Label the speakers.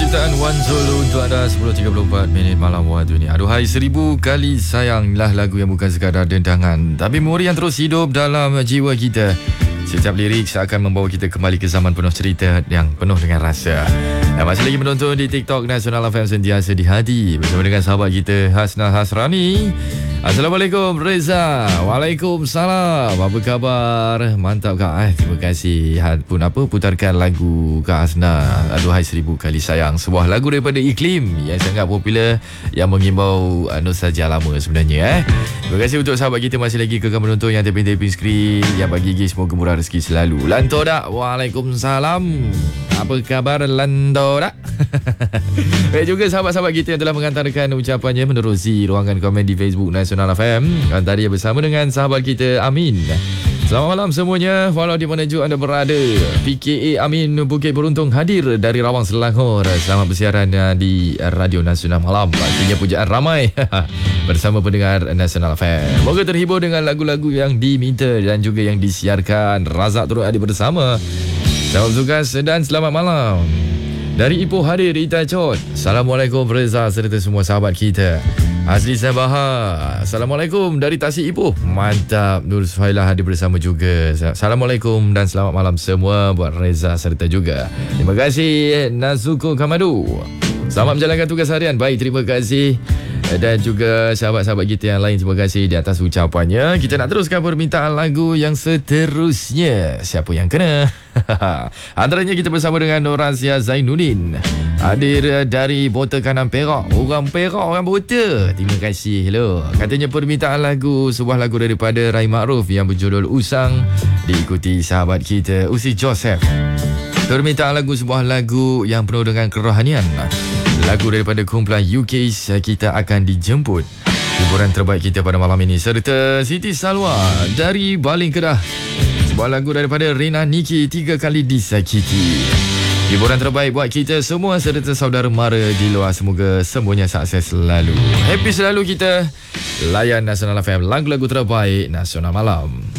Speaker 1: Ciptaan Wan Solo untuk anda 10.34 minit malam waktu ini. Aduhai 1000 kali sayanglah lagu yang bukan sekadar dendangan, tapi memori yang terus hidup dalam jiwa kita. Setiap lirik seakan membawa kita kembali ke zaman penuh cerita yang penuh dengan rasa. Dan masih lagi menonton di TikTok Nasional FM sentiasa di hati bersama dengan sahabat kita Hasna Hasrani. Assalamualaikum Reza. Waalaikumsalam. Apa khabar? Mantap Kak. Terima kasih pun putarkan lagu Kak Hasna. Aduhai 1000 kali sayang. Sebuah lagu daripada Iklim yang sangat popular, yang mengimbau nostalgia lama sebenarnya. Terima kasih untuk sahabat kita masih lagi kekal menonton, yang taping-taping skrin, yang bagi gigi semoga murah rezeki selalu. Lantodak. Waalaikumsalam. Apa khabar Lantodak? Baik juga sahabat-sahabat kita yang telah mengantarkan ucapannya menerusi ruangan komen di Facebook Nasional FM. Tadi bersama dengan sahabat kita Amin. Selamat malam semuanya, walau di mana juga anda berada. PKA Amin Bukit Beruntung hadir dari Rawang Selangor. Selamat bersiaran di Radio Nasional Malam. Pastinya pujaan ramai bersama pendengar Nasional FM. Moga terhibur dengan lagu-lagu yang diminta dan juga yang disiarkan. Razak turut hadir bersama. Selamat bertugas dan selamat malam. Dari Ipoh hadir Ita Chot. Assalamualaikum Reza serta semua sahabat kita. Azli Sabaha. Assalamualaikum dari Tasik Ipoh. Mantap. Nur Suhailah hadir bersama juga. Assalamualaikum dan selamat malam semua buat Reza serta juga. Terima kasih Nazuko Kamadu. Selamat menjalankan tugas harian. Baik, terima kasih. Dan juga sahabat-sahabat kita yang lain, terima kasih di atas ucapannya. Kita nak teruskan permintaan lagu yang seterusnya. Siapa yang kena? Antaranya kita bersama dengan Norazia Zainuddin, hadir dari Bota Kanan Perak. Orang Perak, orang Bota. Terima kasih. Hello. Katanya permintaan lagu, sebuah lagu daripada Rai Ma'ruf yang berjudul Usang, diikuti sahabat kita Usi Joseph. Permintaan lagu, sebuah lagu yang penuh dengan kerohanian. Lagu daripada kumpulan UK Kita Akan Dijemput. Hiburan terbaik kita pada malam ini serta Siti Salwa dari Baling Kedah. Sebuah lagu daripada Rina Niki, 3 kali disakiti. Hiburan terbaik buat kita semua serta saudara mara di luar. Semoga semuanya sukses selalu. Happy selalu kita. Layan Nasional FM, lagu-lagu terbaik Nasional Malam.